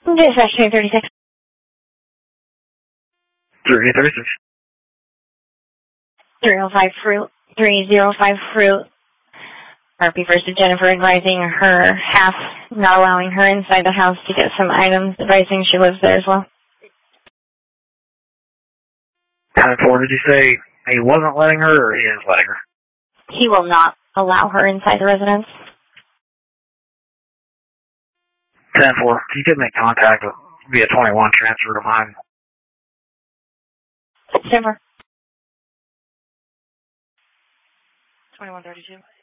Dispatch 336. 336. 305 Fruit. 305 Fruit. RP versus Jennifer advising her half, not allowing her inside the house to get some items, advising she lives there as well. 10-4, did you say he wasn't letting her or he is letting her? He will not allow her inside the residence. 10-4, you did make contact via 21 transfer to mine. 10-4. 2132.